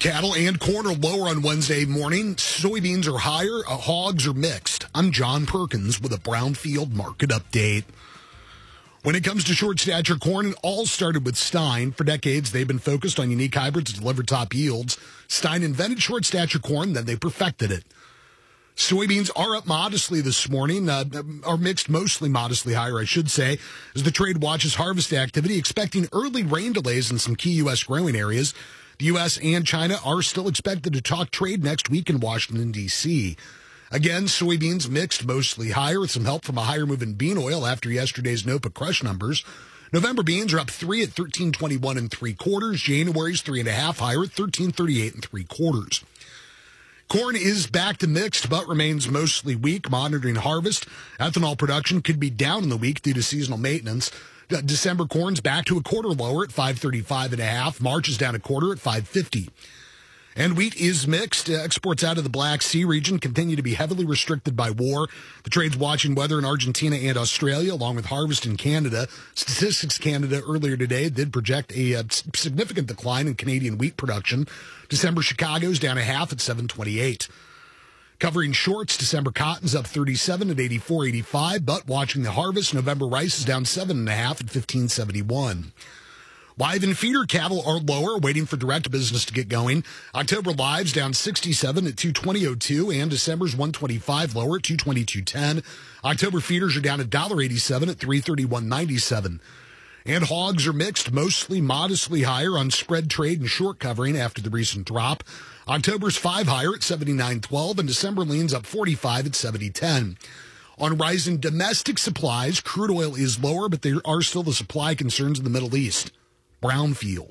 Cattle and corn are lower on Wednesday morning. Soybeans are higher. Hogs are mixed. I'm John Perkins with a Brownfield market update. When it comes to short stature corn, it all started with Stein. For decades, they've been focused on unique hybrids to deliver top yields. Stein invented short stature corn, then they perfected it. Soybeans are up modestly this morning, are mixed mostly modestly higher, I should say, as the trade watches harvest activity, expecting early rain delays in some key U.S. growing areas. The U.S. and China are still expected to talk trade next week in Washington, D.C. Again, soybeans mixed mostly higher with some help from a higher move in bean oil after yesterday's NOPA crush numbers. November beans are up 3 at 13.21 3/4. January's 3.5 higher at 13.38 3/4. Corn is back to mixed, but remains mostly weak. Monitoring harvest. Ethanol production could be down in the week due to seasonal maintenance. December corn's back to a quarter lower at 5.35.5. March is down a quarter at 5.50. And wheat is mixed. Exports out of the Black Sea region continue to be heavily restricted by war. The trade's watching weather in Argentina and Australia, along with harvest in Canada. Statistics Canada earlier today did project a significant decline in Canadian wheat production. December Chicago's down a half at 7.28. Covering shorts, December cotton's up 37 at 84.85, but watching the harvest, November rice is down 7.5 at 15.71. Live and feeder cattle are lower, waiting for direct business to get going. October lives down 67 at 220.02, and December's 125 lower at 222.10. October feeders are down $1.87 at 331.97. And hogs are mixed, mostly modestly higher on spread trade and short covering after the recent drop. October's 5 higher at 79.12, and December leans up 45 at 70.10. On rising domestic supplies, crude oil is lower, but there are still the supply concerns in the Middle East. Brownfield.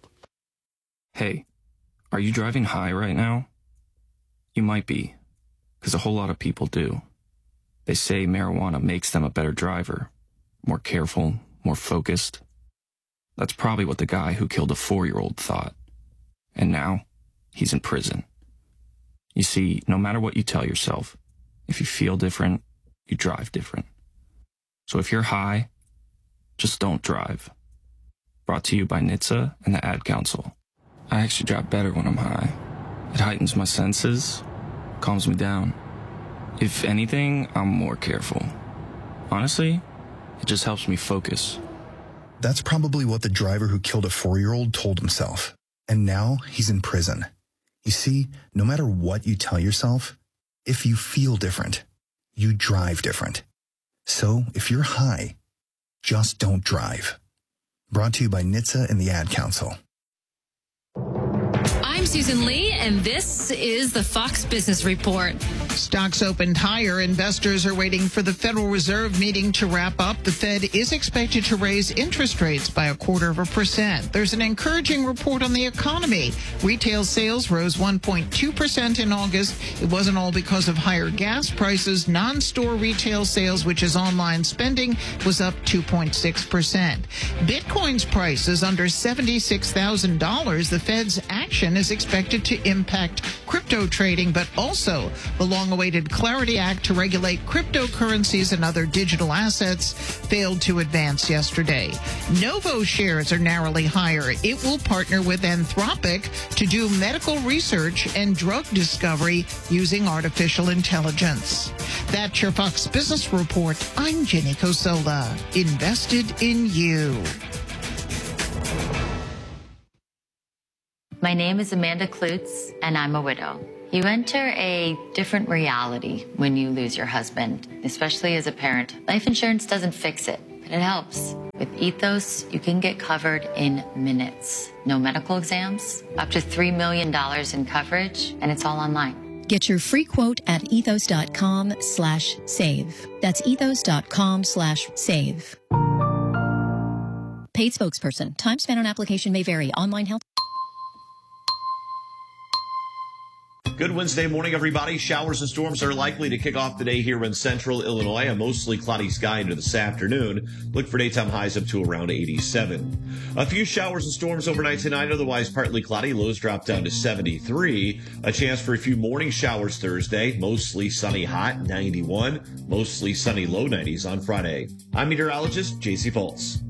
Hey, are you driving high right now? You might be, because a whole lot of people do. They say marijuana makes them a better driver, more careful, more focused. That's probably what the guy who killed a 4-year-old thought. And now, he's in prison. You see, no matter what you tell yourself, if you feel different, you drive different. So if you're high, just don't drive. Brought to you by NHTSA and the Ad Council. I actually drive better when I'm high. It heightens my senses, calms me down. If anything, I'm more careful. Honestly, it just helps me focus. That's probably what the driver who killed a 4-year-old told himself. And now he's in prison. You see, no matter what you tell yourself, if you feel different, you drive different. So if you're high, just don't drive. Brought to you by NHTSA and the Ad Council. I'm Susan Lee, and this is the Fox Business Report. Stocks opened higher. Investors are waiting for the Federal Reserve meeting to wrap up. The Fed is expected to raise interest rates by 0.25%. There's an encouraging report on the economy. Retail sales rose 1.2% in August. It wasn't all because of higher gas prices. Non-store retail sales, which is online spending, was up 2.6%. Bitcoin's price is under $76,000. The Fed's action is expected to impact crypto trading, but also the long-awaited Clarity Act to regulate cryptocurrencies and other digital assets failed to advance yesterday. Novo shares are narrowly higher. It will partner with Anthropic to do medical research and drug discovery using artificial intelligence. That's your Fox Business Report. I'm Jenny Cosola. Invested in you. My name is Amanda Klutz, and I'm a widow. You enter a different reality when you lose your husband, especially as a parent. Life insurance doesn't fix it, but it helps. With Ethos, you can get covered in minutes. No medical exams, up to $3 million in coverage, and it's all online. Get your free quote at ethos.com/save. That's ethos.com/save. Paid spokesperson. Time spent on application may vary. Online health. Good Wednesday morning, everybody. Showers and storms are likely to kick off the day here in central Illinois. A mostly cloudy sky into this afternoon. Look for daytime highs up to around 87. A few showers and storms overnight tonight, otherwise partly cloudy. Lows drop down to 73. A chance for a few morning showers Thursday. Mostly sunny hot, 91. Mostly sunny low 90s on Friday. I'm meteorologist J.C. Fultz.